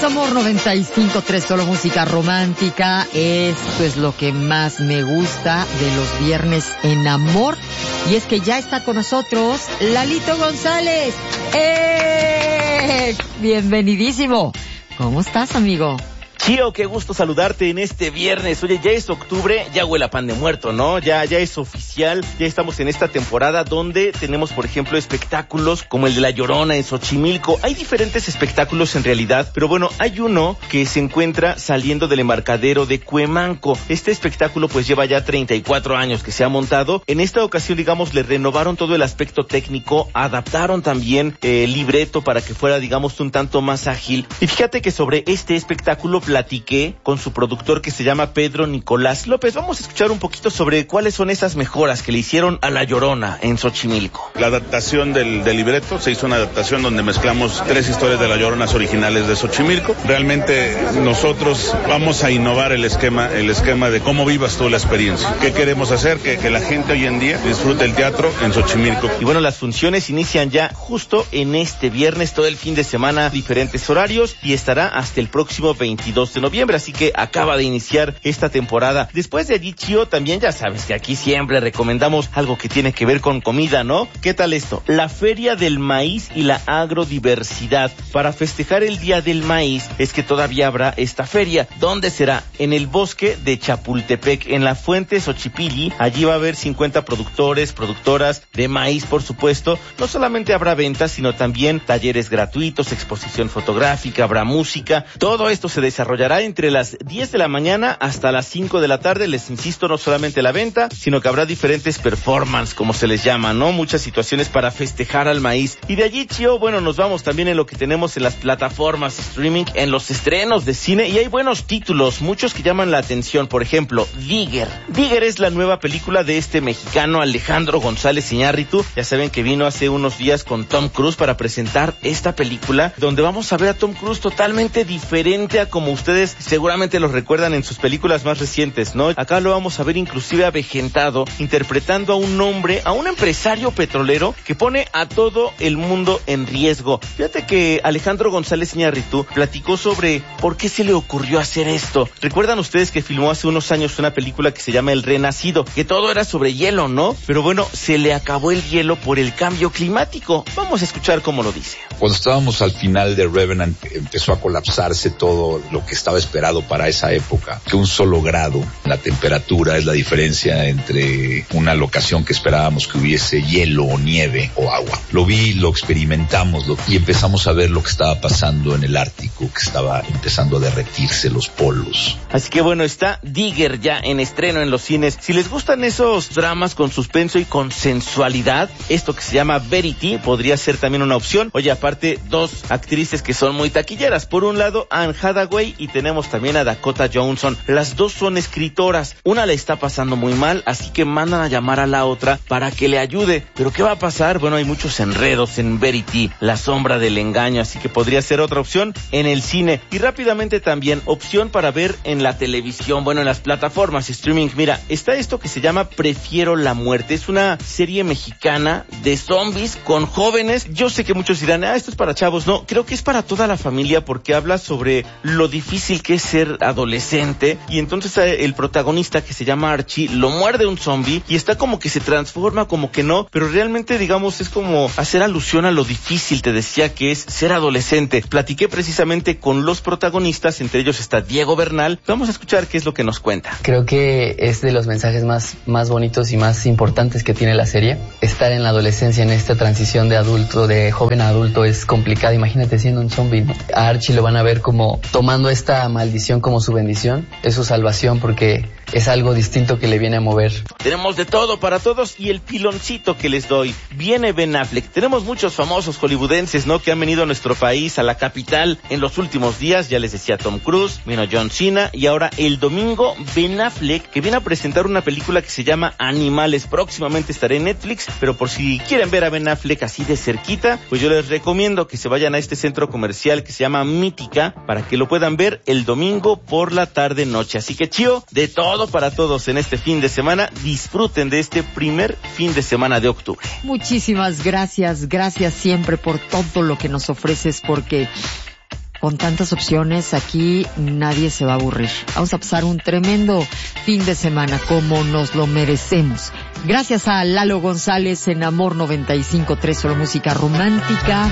Amor 95.3, solo música romántica. Esto es lo que más me gusta de los viernes en amor. Y es que ya está con nosotros Lalito González. Bienvenidísimo. ¿Cómo estás, amigo? Chío, qué gusto saludarte en este viernes. Oye, ya es octubre, ya huele a pan de muerto, ¿no? Ya es oficial, ya estamos en esta temporada donde tenemos, por ejemplo, espectáculos como el de La Llorona en Xochimilco. Hay diferentes espectáculos en realidad, pero bueno, hay uno que se encuentra saliendo del embarcadero de Cuemanco. Este espectáculo pues lleva ya 34 años que se ha montado. En esta ocasión, digamos, le renovaron todo el aspecto técnico, adaptaron también el libreto para que fuera, digamos, un tanto más ágil. Y fíjate que sobre este espectáculo platiqué con su productor que se llama Pedro Nicolás López. Vamos a escuchar un poquito sobre cuáles son esas mejoras que le hicieron a La Llorona en Xochimilco. La adaptación del libreto, se hizo una adaptación donde mezclamos 3 historias de La Lloronas originales de Xochimilco. Realmente nosotros vamos a innovar el esquema de cómo vivas tú la experiencia. ¿Qué queremos hacer? Que la gente hoy en día disfrute el teatro en Xochimilco. Y bueno, las funciones inician ya justo en este viernes, todo el fin de semana, diferentes horarios, y estará hasta el próximo 22 de noviembre, así que acaba de iniciar esta temporada. Después de allí, Chío, también ya sabes que aquí siempre recomendamos algo que tiene que ver con comida, ¿no? ¿Qué tal esto? La Feria del Maíz y la Agrodiversidad. Para festejar el Día del Maíz es que todavía habrá esta feria. ¿Dónde será? En el bosque de Chapultepec, en la Fuente Xochipilli. Allí va a haber 50 productores, productoras de maíz, por supuesto. No solamente habrá ventas, sino también talleres gratuitos, exposición fotográfica, habrá música. Todo esto se desarrollará entre las 10 de la mañana hasta las 5 de la tarde. Les insisto, no solamente la venta, sino que habrá diferentes performances, como se les llama, ¿no? Muchas situaciones para festejar al maíz. Y de allí, Chío, bueno, nos vamos también en lo que tenemos en las plataformas streaming, en los estrenos de cine, y hay buenos títulos, muchos que llaman la atención. Por ejemplo, Digger. Digger es la nueva película de este mexicano Alejandro González Iñárritu. Ya saben que vino hace unos días con Tom Cruise para presentar esta película, donde vamos a ver a Tom Cruise totalmente diferente a como ustedes seguramente los recuerdan en sus películas más recientes, ¿no? Acá lo vamos a ver inclusive avejentado, interpretando a un hombre, a un empresario petrolero que pone a todo el mundo en riesgo. Fíjate que Alejandro González Iñárritu platicó sobre por qué se le ocurrió hacer esto. ¿Recuerdan ustedes que filmó hace unos años una película que se llama El Renacido? Que todo era sobre hielo, ¿no? Pero bueno, se le acabó el hielo por el cambio climático. Vamos a escuchar cómo lo dice. Cuando estábamos al final de Revenant, empezó a colapsarse todo lo que estaba esperado para esa época, que un solo grado, la temperatura es la diferencia entre una locación que esperábamos que hubiese hielo o nieve o agua. Lo vi, lo experimentamos y empezamos a ver lo que estaba pasando en el Ártico, que estaba empezando a derretirse los polos. Así que bueno, está Digger ya en estreno en los cines. Si les gustan esos dramas con suspenso y con sensualidad, esto que se llama Verity podría ser también una opción. Oye, aparte, 2 actrices que son muy taquilleras. Por un lado, Anne Hathaway, y tenemos también a Dakota Johnson. Las 2 son escritoras. Una le está pasando muy mal, así que mandan a llamar a la otra para que le ayude. ¿Pero qué va a pasar? Bueno, hay muchos enredos en Verity, la sombra del engaño, así que podría ser otra opción en el cine. Y rápidamente también, opción para ver en la televisión, bueno, en las plataformas streaming. Mira, está esto que se llama Prefiero la Muerte. Es una serie mexicana de zombies con jóvenes. Yo sé que muchos dirán, esto es para chavos. No, creo que es para toda la familia, porque habla sobre lo difícil que es ser adolescente. Y entonces el protagonista, que se llama Archie, lo muerde un zombie y está como que se transforma, como que no, pero realmente, digamos, es como hacer alusión a lo difícil, te decía, que es ser adolescente. Platiqué precisamente con los protagonistas, entre ellos está Diego Bernal. Vamos a escuchar qué es lo que nos cuenta. Creo que es de los mensajes más bonitos y más importantes que tiene la serie. Estar en la adolescencia, en esta transición de adulto, de joven a adulto, es complicado. Imagínate siendo un zombie, ¿no? A Archie lo van a ver como tomando esta maldición como su bendición, es su salvación, porque es algo distinto que le viene a mover. Tenemos de todo para todos, y el piloncito que les doy, viene Ben Affleck. Tenemos muchos famosos hollywoodenses, ¿no?, que han venido a nuestro país, a la capital, en los últimos días. Ya les decía Tom Cruise, vino John Cena, y ahora el domingo Ben Affleck, que viene a presentar una película que se llama Animales. Próximamente estará en Netflix, pero por si quieren ver a Ben Affleck así de cerquita, pues yo les recomiendo que se vayan a este centro comercial que se llama Mítica, para que lo puedan ver el domingo por la tarde noche. Así que, Chío, de todo para todos en este fin de semana. Disfruten de este primer fin de semana de octubre. Muchísimas gracias siempre por todo lo que nos ofreces, porque con tantas opciones, aquí nadie se va a aburrir. Vamos a pasar un tremendo fin de semana como nos lo merecemos. Gracias a Lalo González en Amor 95.3, solo música romántica.